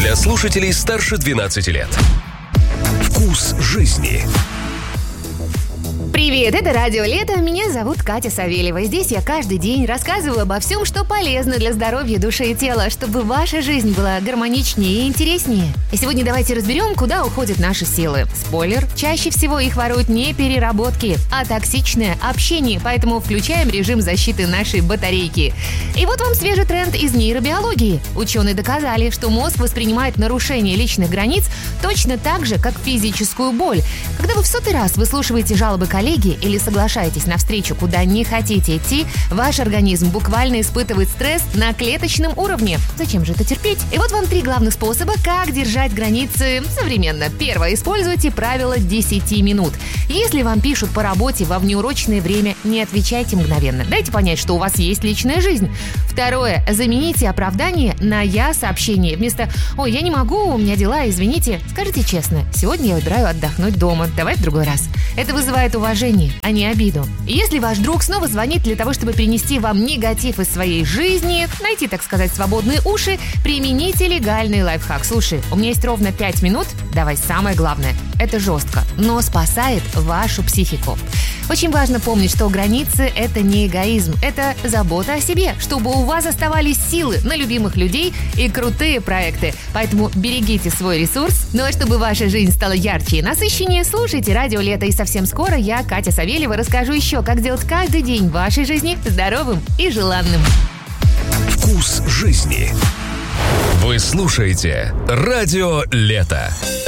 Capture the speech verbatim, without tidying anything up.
Для слушателей старше двенадцати лет. Вкус жизни. Привет, это Радио Лето, меня зовут Катя Савельева. Здесь я каждый день рассказываю обо всем, что полезно для здоровья души и тела, чтобы ваша жизнь была гармоничнее и интереснее. И сегодня давайте разберем, куда уходят наши силы. Спойлер, чаще всего их воруют не переработки, а токсичное общение, поэтому включаем режим защиты нашей батарейки. И вот вам свежий тренд из нейробиологии. Ученые доказали, что мозг воспринимает нарушение личных границ точно так же, как физическую боль. Когда вы в сотый раз выслушиваете жалобы коллег, или соглашаетесь на встречу, куда не хотите идти, ваш организм буквально испытывает стресс на клеточном уровне. Зачем же это терпеть? И вот вам три главных способа, как держать границы современно. Первое. Используйте правило десяти минут. Если вам пишут по работе во внеурочное время, не отвечайте мгновенно. Дайте понять, что у вас есть личная жизнь. Второе. Замените оправдание на «я» сообщение. Вместо «Ой, я не могу, у меня дела, извините». Скажите честно: «Сегодня я выбираю отдохнуть дома, давай в другой раз». Это вызывает уважение, а не обиду. И если ваш друг снова звонит для того, чтобы принести вам негатив из своей жизни, найти, так сказать, свободные уши, примените легальный лайфхак. Слушай, у меня есть ровно пять минут, давай самое главное. Это жестко, но спасает вашу психику. Очень важно помнить, что границы – это не эгоизм, это забота о себе, чтобы у вас оставались силы на любимых людей и крутые проекты. Поэтому берегите свой ресурс. Ну а чтобы ваша жизнь стала ярче и насыщеннее, слушайте Радио Лето. И совсем скоро я, Катя Савельева, расскажу еще, как сделать каждый день вашей жизни здоровым и желанным. Вкус жизни. Вы слушаете Радио Лето.